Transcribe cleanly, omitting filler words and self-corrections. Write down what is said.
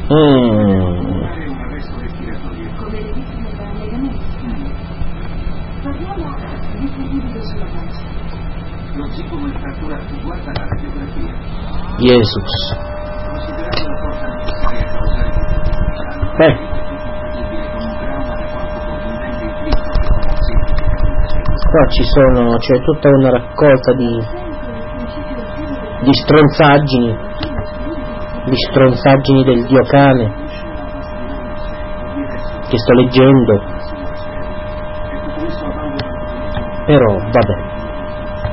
Jesus. Qua c'è tutta una raccolta di stronzaggini del Dio cane che sto leggendo, però vabbè.